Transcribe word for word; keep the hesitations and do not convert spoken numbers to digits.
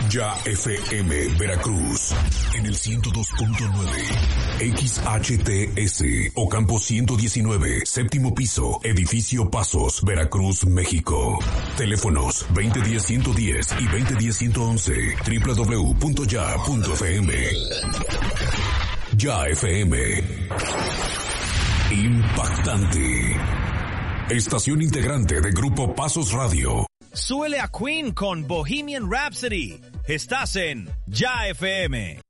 Ya F M Veracruz en el ciento dos punto nueve, X H T S Ocampo ciento diecinueve, séptimo piso, edificio Pasos, Veracruz, México. Teléfonos veinte diez ciento diez y veinte diez ciento once, doble u doble u doble u punto ya punto f m. Ya F M. Impactante. Estación integrante de Grupo Pasos Radio. Súbele a Queen con Bohemian Rhapsody. Estás en Ya F M.